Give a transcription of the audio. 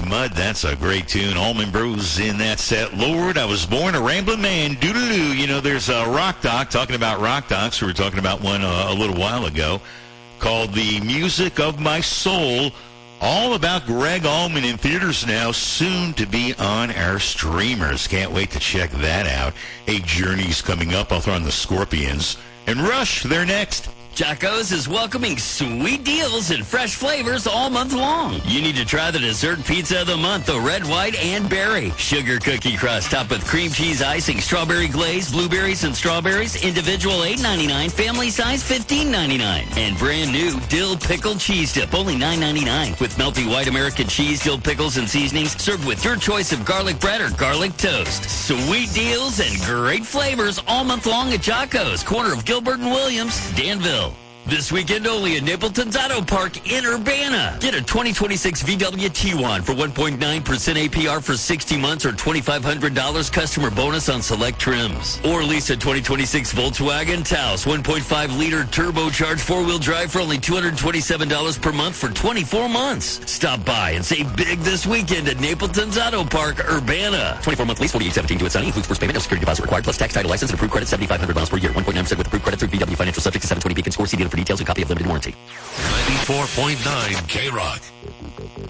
Mud. That's a great tune. Allman Bros in that set. Lord, I was born a rambling man. Doodaloo. You know, there's a rock doc, talking about rock docs. We were talking about one a little while ago called The Music of My Soul. All about Greg Allman in theaters now, soon to be on our streamers. Can't wait to check that out. Hey, Journey's coming up. I'll throw on the Scorpions. And Rush, they're next. Jocko's is welcoming sweet deals and fresh flavors all month long. You need to try the dessert pizza of the month, the red, white, and berry. Sugar cookie crust topped with cream cheese icing, strawberry glaze, blueberries and strawberries, individual $8.99, family size $15.99. And brand new dill pickle cheese dip, only $9.99. With melty white American cheese, dill pickles, and seasonings, served with your choice of garlic bread or garlic toast. Sweet deals and great flavors all month long at Jocko's, corner of Gilbert and Williams, Danville. This weekend only at Napleton's Auto Park in Urbana. Get a 2026 VW Tiguan for 1.9% APR for 60 months or $2,500 customer bonus on select trims. Or lease a 2026 Volkswagen Taos 1.5-liter turbocharged four-wheel drive for only $227 per month for 24 months. Stop by and save big this weekend at Napleton's Auto Park, Urbana. 24-month lease, $48.17 to its signing. Includes first payment, no security deposit required, plus tax, title, license, and approved credit, 7,500 miles per year. 1.9% with approved credit through VW Financial, subject to 720 Beacon score. See dealer for details and copy of limited warranty. 94.9 K-Rock.